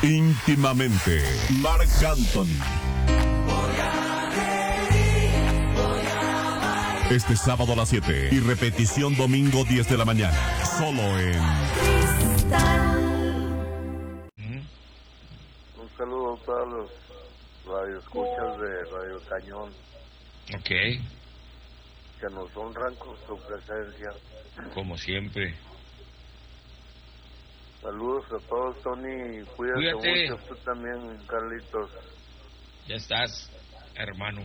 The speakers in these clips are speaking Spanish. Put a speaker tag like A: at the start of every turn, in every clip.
A: Íntimamente, Marc Anthony. Este sábado a las 7 y repetición domingo 10 de la mañana. Solo en
B: Un saludo a todos los radioescuchas de Radio Cañón.
C: Ok.
B: Que nos honran con su presencia.
C: Como siempre.
B: Saludos a todos, Tony. Cuídate mucho, tú también, Carlitos.
C: Ya estás, hermano.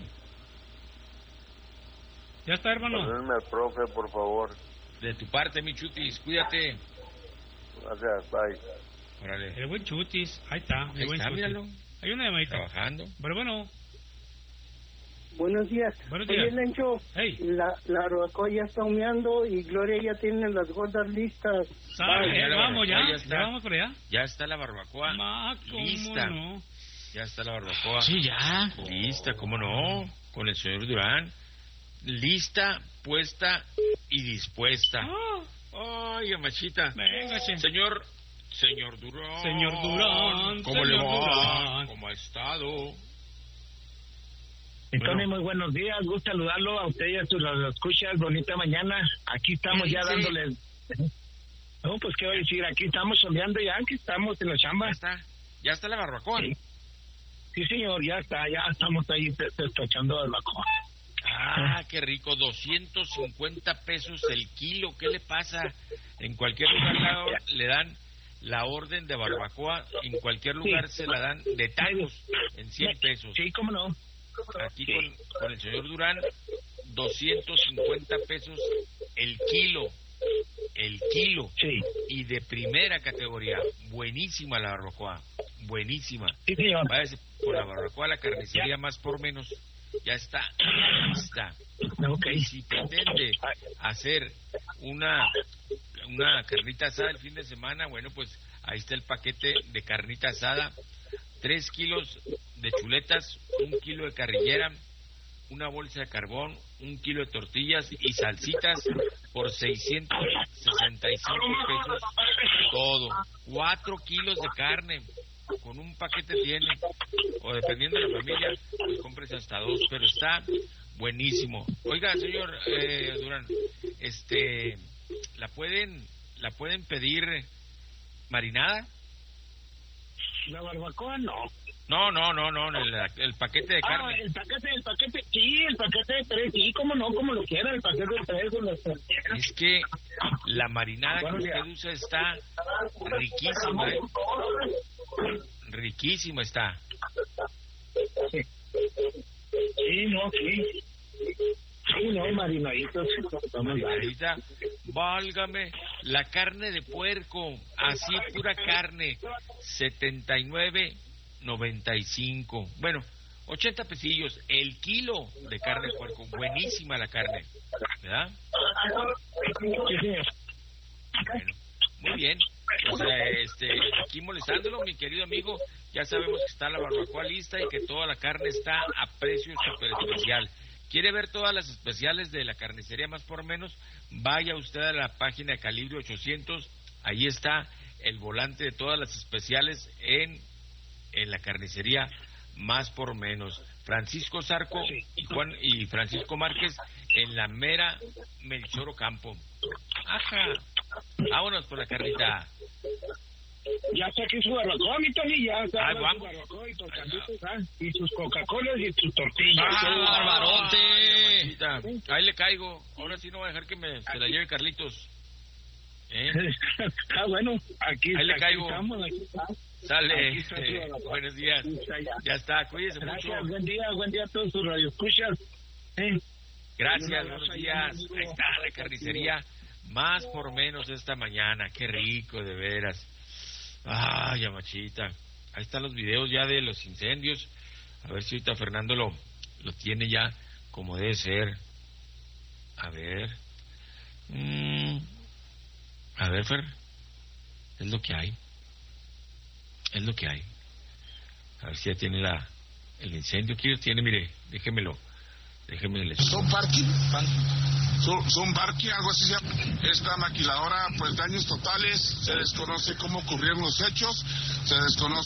D: Ya está, hermano.
B: Saludame al profe, por favor.
C: De tu parte, mi Chutis, cuídate.
B: Gracias, bye.
C: Órale.
D: El buen Chutis, ahí está.
C: Ahí está, míralo.
D: Hay una llamadita.
C: Trabajando.
D: Pero bueno.
E: Buenos días.
D: Buenos días.
E: Oye, Lencho,
D: hey.
E: la barbacoa ya está humeando y Gloria ya tiene las gordas listas.
D: Vamos ya vamos por allá.
C: Ya está la barbacoa lista.
D: No?
C: Ya está la barbacoa.
D: Sí, ya.
C: Lista, ¿cómo no? Con el señor Durán. Lista, puesta y dispuesta. Ay, amachita.
D: Venga,
C: Señor Durán.
D: Señor Durán.
C: ¿Cómo le va? ¿Cómo ha estado?
F: Tony, muy buenos días, gusto saludarlo a usted y a sus escuchas, bonita mañana, aquí estamos ya dándoles, no, pues qué voy a decir, aquí estamos soleando ya, aquí estamos en la chamba.
C: Ya está la barbacoa.
F: Sí señor, ya estamos ahí despachando barbacoa.
C: Ah, qué rico, 250 pesos el kilo, ¿qué le pasa? En cualquier lugar le dan la orden de barbacoa, en cualquier lugar se la dan de tacos en 100 pesos.
F: Sí, cómo no.
C: Aquí con el señor Durán, 250 pesos el kilo,
F: sí.
C: Y de primera categoría, buenísima la barbacoa, buenísima.
F: Sí, señor.
C: Váyase por la barbacoa, la carnicería más por menos, ya está lista.
F: Okay.
C: Y si pretende hacer una carnita asada el fin de semana, bueno, pues ahí está el paquete de carnita asada, 3 kilos de chuletas, 1 kilo de carrillera, una bolsa de carbón, 1 kilo de tortillas y salsitas por 665 pesos todo. 4 kilos de carne, con un paquete tiene, o dependiendo de la familia, pues cómprese hasta 2, pero está buenísimo. Oiga, señor Durán, ¿la pueden pedir marinada?
F: La barbacoa no.
C: No, el paquete de carne.
F: El paquete, sí, el paquete de 3, sí, cómo no, como lo quiera, el paquete de 3 con las tortillas.
C: Es que la marinada que usted usa está riquísima, riquísima está.
F: Sí, marinaditos.
C: Marinadita, válgame, la carne de puerco, así pura carne, 79.95. Bueno, 80 pesillos el kilo de carne de puerco, buenísima la carne, ¿verdad? Bueno, muy bien. O sea, aquí molestándolo, mi querido amigo, ya sabemos que está la barbacoa lista y que toda la carne está a precio súper especial. ¿Quiere ver todas las especiales de la carnicería más por menos? Vaya usted a la página de Calibre 800, ahí está el volante de todas las especiales en la carnicería más por menos. Francisco Zarco y Francisco Márquez en la mera Melchor Ocampo. Ajá, vámonos por la carnita.
F: Ya está aquí su barbacoa, mi Tony, ya está su
C: vamos.
F: barbacoa y y sus Coca-Colas y sus tortillas.
C: ¡Barbarote! Ahí le caigo. Ahora sí no voy a dejar que se la lleve Carlitos.
F: Bueno, aquí
C: ahí le caigo.
F: Estamos, aquí está.
C: Sale. Buenos días. Ya está, cuídese mucho.
F: Buen día a todos sus radioescuchas.
C: Gracias, buenos días. Ahí está la carnicería más por menos esta mañana. Qué rico, de veras. Ay, amachita. Ahí están los videos ya de los incendios. A ver si ahorita Fernando lo tiene ya como debe ser. A ver. A ver, Fer. Es lo que hay. A ver si ya tiene el incendio. ¿Quién tiene? Mire, déjeme
G: Son parking, algo así se llama. Esta maquiladora, pues daños totales. Se desconoce cómo ocurrieron los hechos. Se desconoce